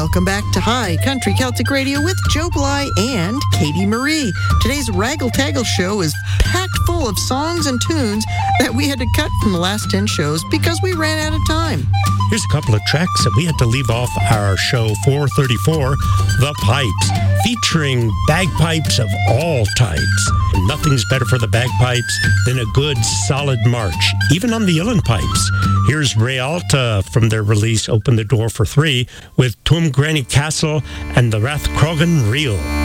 Welcome back to High Country Celtic Radio with Joe Bly and Katie Marie. Today's Raggle Taggle show is packed full of songs and tunes that we had to cut from the last 10 shows because we ran out of time. Here's a couple of tracks that we had to leave off our show 434, The Pipes, featuring bagpipes of all types. Nothing's better for the bagpipes than a good, solid march, even on the uilleann pipes. Here's Réalta from their release Open the Door for Three with Tuam Granny Castle and the Rathcrogan Reel.